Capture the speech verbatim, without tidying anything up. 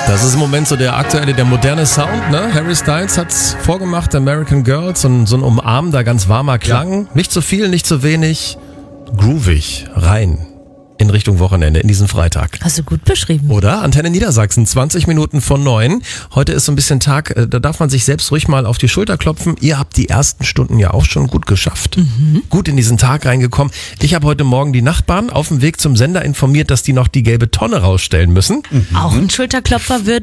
Das ist im Moment so der aktuelle, der moderne Sound, ne? Harry Styles hat's vorgemacht, American Girl, so ein, so ein umarmender, ganz warmer Klang. Ja. Nicht zu viel, nicht zu wenig, groovig, rein. In Richtung Wochenende, in diesen Freitag. Hast du gut beschrieben. Oder? Antenne Niedersachsen, zwanzig Minuten vor neun. Heute ist so ein bisschen Tag, da darf man sich selbst ruhig mal auf die Schulter klopfen. Ihr habt die ersten Stunden ja auch schon gut geschafft. Mhm. Gut in diesen Tag reingekommen. Ich habe heute Morgen die Nachbarn auf dem Weg zum Sender informiert, dass die noch die gelbe Tonne rausstellen müssen. Mhm. Auch ein Schulterklopfer würde